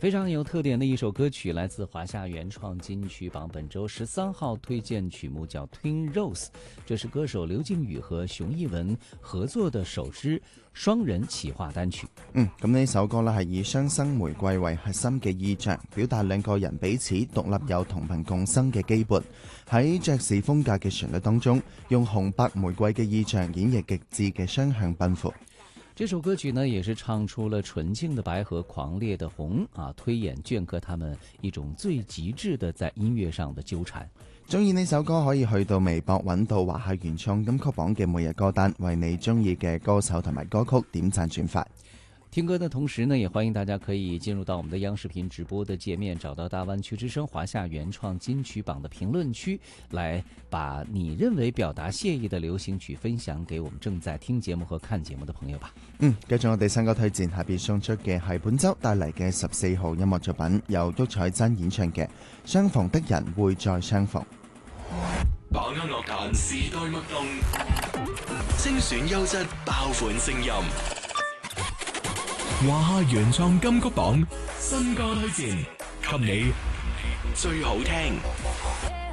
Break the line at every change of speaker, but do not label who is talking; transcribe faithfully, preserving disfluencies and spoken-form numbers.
非常有特点的一首歌曲，来自华夏原创金曲榜本周十三号推荐曲目叫《Twin Rose》，这是歌手劉靖宇和熊藝文合作的首支雙人企劃單曲。
嗯，咁呢首歌咧係以雙生玫瑰為核心嘅意象，表達兩個人彼此獨立又同頻共生嘅羈絆。喺爵士風格嘅旋律當中，用紅白玫瑰嘅意象演繹極致嘅雙向奔赴。
這首歌曲呢，也是唱出了純淨的白和狂烈的紅啊，推演鐫歌他們一種最極致的在音樂上的糾纏。
中意呢首歌可以去到微博揾到華夏原創金曲榜嘅每日歌單，為你中意嘅歌手同埋歌曲點讚轉發。
聽歌的同時呢，也歡迎大家可以進入到我們的央視頻直播的界面，找到大灣區之聲華夏原創金曲榜的評論區，來把你認為表達謝意的流行曲分享給我們正在聽節目和看節目的朋友吧。
嗯，繼續我哋新歌推薦，下邊送出嘅係本周帶嚟嘅十四號音樂作品，由郁彩珍演唱嘅《相逢的人會再相逢》。
把握樂壇時代脈動，精選優質爆款聲音。華夏原創金曲榜新歌推薦，給你最好聽。